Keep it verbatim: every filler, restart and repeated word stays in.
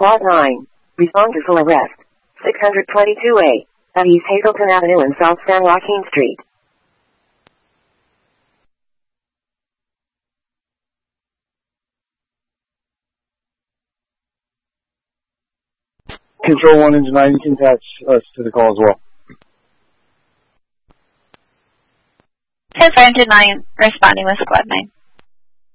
Squad nine. Respond to full arrest. six twenty-two A. At East Hazleton Avenue and South San Joaquin Street. Control one Engine nine, you can attach us to the call as well. Control Engine nine, responding with Squad nine.